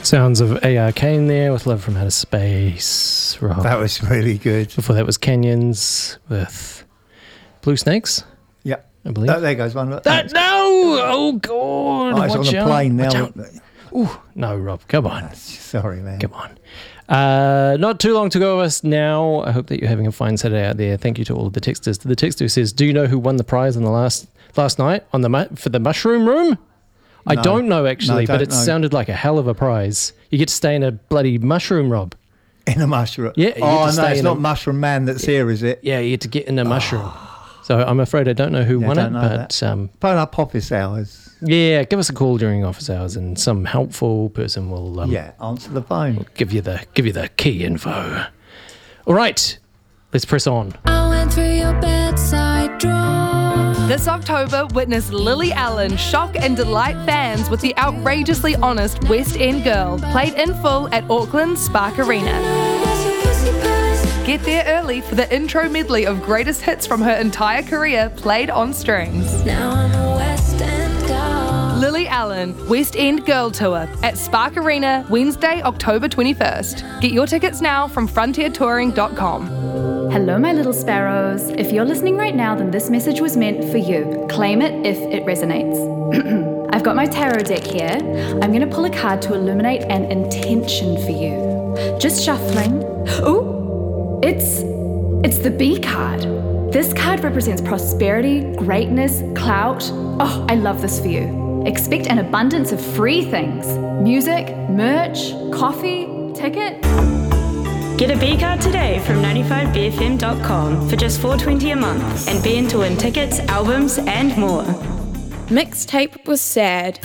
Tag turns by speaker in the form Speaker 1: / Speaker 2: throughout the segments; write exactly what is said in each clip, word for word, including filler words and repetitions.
Speaker 1: Sounds of A R Kane there with Love from Outer Space. Rob.
Speaker 2: That was really good.
Speaker 1: Before that was Canyons with Blue Snakes.
Speaker 2: Yeah,
Speaker 1: I believe.
Speaker 2: Oh, there goes one. Look,
Speaker 1: that, no! Oh, God.
Speaker 2: Oh, it's
Speaker 1: Watch
Speaker 2: on the
Speaker 1: out.
Speaker 2: plane
Speaker 1: Watch
Speaker 2: now.
Speaker 1: out. Ooh, no, Rob, come on.
Speaker 2: Sorry, man.
Speaker 1: Come on. Uh, not too long to go with us now. I hope that you're having a fine Saturday out there. Thank you to all of the texters. To the texter who says, do you know who won the prize in the last last night on the mu- for the mushroom room? I
Speaker 2: No.
Speaker 1: don't know, actually,
Speaker 2: No,
Speaker 1: but
Speaker 2: don't
Speaker 1: it
Speaker 2: know.
Speaker 1: sounded like a hell of a prize. You get to stay in a bloody mushroom, Rob.
Speaker 2: In a mushroom?
Speaker 1: Yeah. you get
Speaker 2: Oh,
Speaker 1: to
Speaker 2: no,
Speaker 1: stay
Speaker 2: it's
Speaker 1: in
Speaker 2: not
Speaker 1: a,
Speaker 2: Mushroom Man that's here, is it?
Speaker 1: Yeah, you get to get in a mushroom. So I'm afraid I don't know who
Speaker 2: Yeah,
Speaker 1: won it,
Speaker 2: don't know
Speaker 1: but um,
Speaker 2: Phone up office hours.
Speaker 1: yeah, give us a call during office hours, and some helpful person will um,
Speaker 2: Yeah, answer the phone.
Speaker 1: give you the give you the key info. All right, let's press on.
Speaker 3: I went through your bedside drawer.
Speaker 4: This October, witness Lily Allen shock and delight fans with the outrageously honest West End Girl, played in full at Auckland Spark Arena. Get there early for the intro medley of greatest hits from her entire career played on strings.
Speaker 3: Now I'm a West End girl.
Speaker 4: Lily Allen, West End Girl Tour at Spark Arena, Wednesday, October twenty-first. Get your tickets now from frontier touring dot com.
Speaker 5: Hello, my little sparrows. If you're listening right now, then this message was meant for you. Claim it if it resonates. I've got my tarot deck here. I'm going to pull a card to illuminate an intention for you. Just shuffling. Ooh, it's it's the B card. This card represents prosperity, greatness, clout. Oh, I love this for you. Expect an abundance of free things. Music, merch, coffee, ticket.
Speaker 6: Get a B card today from ninety-five B F M dot com for just four dollars and twenty cents a month and be in to win tickets, albums, and more.
Speaker 7: Mixtape was sad.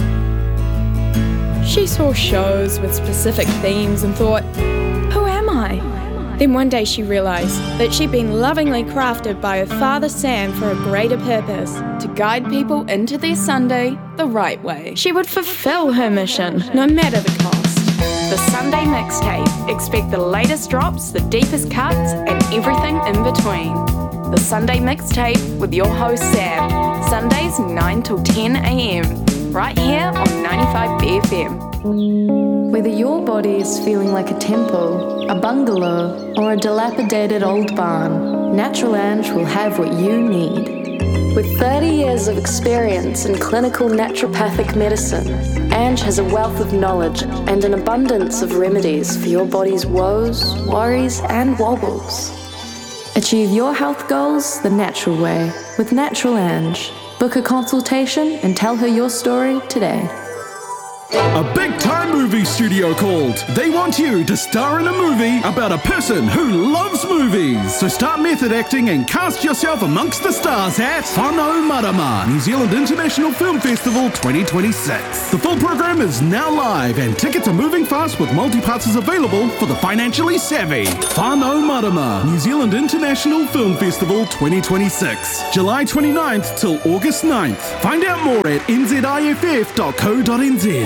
Speaker 7: She saw shows with specific themes and thought, who am I? Then one day she realised that she'd been lovingly crafted by her father Sam for a greater purpose, to guide people into their Sunday the right way. She would fulfil her mission, no matter the cost. The Sunday Mixtape. Expect the latest drops, the deepest cuts, and everything in between. The Sunday Mixtape with your host Sam. Sundays nine till ten a.m. right here on ninety-five B F M.
Speaker 8: Whether your body is feeling like a temple, a bungalow, or a dilapidated old barn, Natural Ange will have what you need. With thirty years of experience in clinical naturopathic medicine, Ange has a wealth of knowledge and an abundance of remedies for your body's woes, worries, and wobbles. Achieve your health goals the natural way with Natural Ange. Book a consultation and tell her your story today.
Speaker 9: A big-time movie studio called. They want you to star in a movie about a person who loves movies. So start method acting and cast yourself amongst the stars at Whānau Marama, New Zealand International Film Festival twenty twenty-six. The full program is now live and tickets are moving fast with multi-passes available for the financially savvy. Whānau Marama, New Zealand International Film Festival twenty twenty-six. July twenty-ninth till August ninth. Find out more at n z i f f dot co dot n z.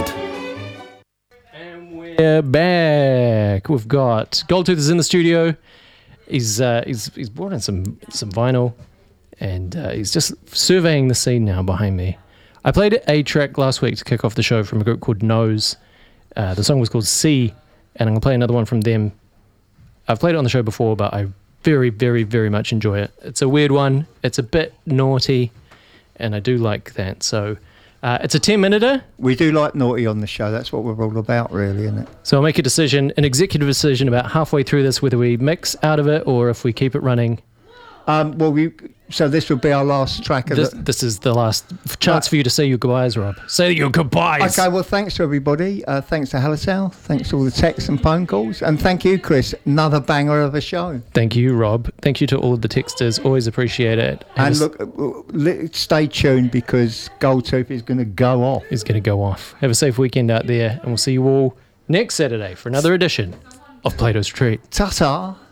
Speaker 1: We're back. We've got Goldtooth is in the studio. He's uh, he's he's brought in some some vinyl, and uh, he's just surveying the scene now behind me. I played a track last week to kick off the show from a group called Nose. Uh, the song was called C, and I'm gonna play another one from them. I've played it on the show before, but I very very very much enjoy it. It's a weird one. It's a bit naughty, and I do like that. So. Uh, it's a ten-minute-er.
Speaker 2: We do like naughty on the show. That's what we're all about, really, isn't it?
Speaker 1: So I'll make a decision, an executive decision about halfway through this, whether we mix out of it or if we keep it running.
Speaker 2: Um, well, we so this will be our last track of
Speaker 1: This,
Speaker 2: the...
Speaker 1: this is the last chance
Speaker 2: Right.
Speaker 1: for you to say your goodbyes, Rob. Say your goodbyes.
Speaker 2: Okay, well, thanks to everybody. Uh, thanks to Halisal. Thanks to all the texts and phone calls. And thank you, Chris. Another banger of a show.
Speaker 1: Thank you, Rob. Thank you to all of the texters. Always appreciate it.
Speaker 2: And,
Speaker 1: And
Speaker 2: look, uh, li- stay tuned because Goldtooth is going to go off.
Speaker 1: is going to go off. Have a safe weekend out there, and we'll see you all next Saturday for another edition of Plato's Retreat.
Speaker 2: Ta-ta.